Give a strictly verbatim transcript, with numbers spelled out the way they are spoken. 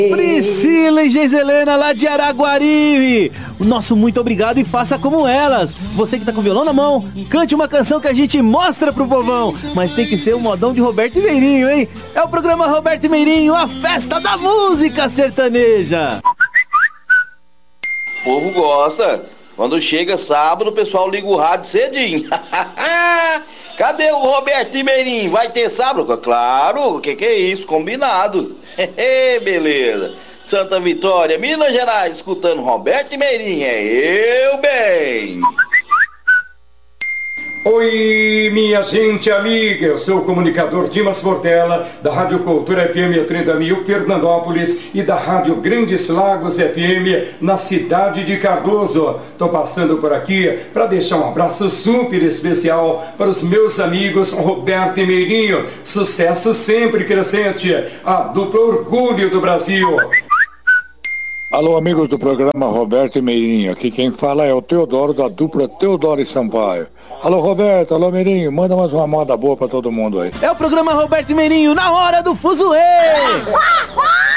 Priscila e Geiselena lá de Araguari. O nosso muito obrigado e faça como elas. Você que tá com o violão na mão, cante uma canção que a gente mostra pro povão. Mas tem que ser o modão de Roberto e Meirinho, hein? É o programa Roberto e Meirinho, a festa da música sertaneja. O povo gosta. Quando chega sábado, o pessoal liga o rádio cedinho. Cadê o Roberto e Meirinho? Vai ter sábado? Claro, o que que é isso? Combinado. Beleza. Santa Vitória, Minas Gerais, escutando Roberto e Meirinho. É eu bem. Oi, minha gente amiga, eu sou o comunicador Dimas Portela, da Rádio Cultura F M trinta mil, Fernandópolis, e da Rádio Grandes Lagos F M, na cidade de Cardoso. Estou passando por aqui para deixar um abraço super especial para os meus amigos Roberto e Meirinho. Sucesso sempre crescente, a dupla orgulho do Brasil. Alô, amigos do programa Roberto e Meirinho. Aqui quem fala é o Teodoro, da dupla Teodoro e Sampaio. Alô, Roberto, alô, Meirinho, manda mais uma moda boa pra todo mundo aí. É o programa Roberto e Meirinho, na hora do fuzuê!